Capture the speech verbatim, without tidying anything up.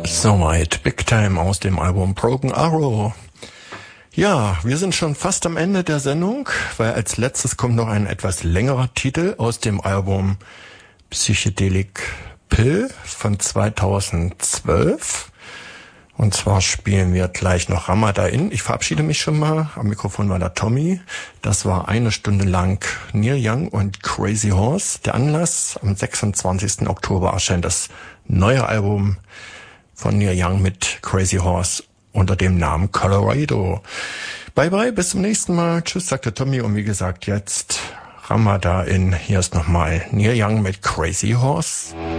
Soweit Big Time aus dem Album Broken Arrow. Ja, wir sind schon fast am Ende der Sendung, weil als letztes kommt noch ein etwas längerer Titel aus dem Album Psychedelic Pill von zweitausendzwölf. Und zwar spielen wir gleich noch Ramadan. Ich verabschiede mich schon mal. Am Mikrofon war der Tommy. Das war eine Stunde lang Neil Young und Crazy Horse. Der Anlass: am sechsundzwanzigsten Oktober erscheint das neue Album von Neil Young mit Crazy Horse unter dem Namen Colorado. Bye bye, bis zum nächsten Mal. Tschüss, sagt der Tommy. Und wie gesagt, jetzt Ramadan. Hier ist nochmal Neil Young mit Crazy Horse.